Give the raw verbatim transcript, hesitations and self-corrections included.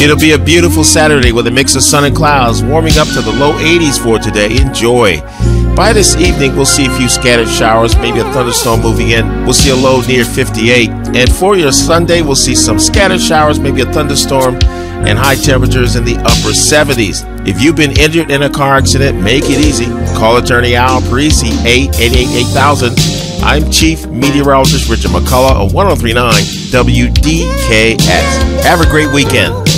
It'll be a beautiful Saturday with a mix of sun and clouds, warming up to the low eighties for today. Enjoy. By this evening, we'll see a few scattered showers, maybe a thunderstorm moving in. We'll see a low near fifty-eight. And for your Sunday, we'll see some scattered showers, maybe a thunderstorm, and high temperatures in the upper seventies. If you've been injured in a car accident, make it easy. Call attorney Al Parisi, eight eight eight eight thousand. I'm Chief Meteorologist Richard McCullough of one oh three point nine W D K S. Have a great weekend.